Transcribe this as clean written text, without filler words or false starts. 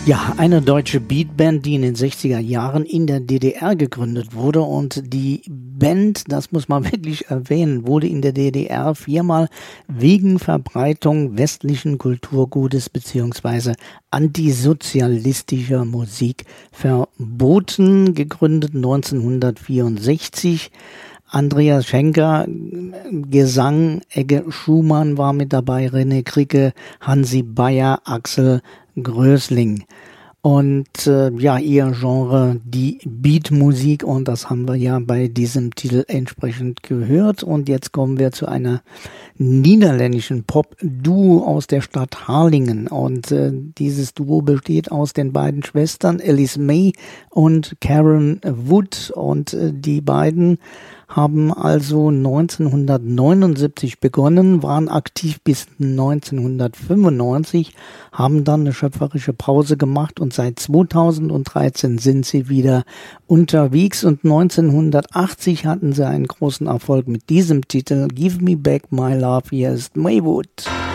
Ja, eine deutsche Beatband, die in den 60er Jahren in der DDR gegründet wurde, und die Band, das muss man wirklich erwähnen, wurde in der DDR 4-mal wegen Verbreitung westlichen Kulturgutes bzw. antisozialistischer Musik verboten, gegründet 1964. Andreas Schenker, Gesang, Egge Schumann war mit dabei, René Kricke, Hansi Beyer, Axel Grösling. Und ihr Genre, die Beatmusik, und das haben wir ja bei diesem Titel entsprechend gehört. Und jetzt kommen wir zu einer niederländischen Pop-Duo aus der Stadt Harlingen. Und dieses Duo besteht aus den beiden Schwestern Alice May und Karen Wood. Und die beiden haben also 1979 begonnen, waren aktiv bis 1995, haben dann eine schöpferische Pause gemacht und seit 2013 sind sie wieder unterwegs, und 1980 hatten sie einen großen Erfolg mit diesem Titel Give Me Back My Love. Hier ist Maywood.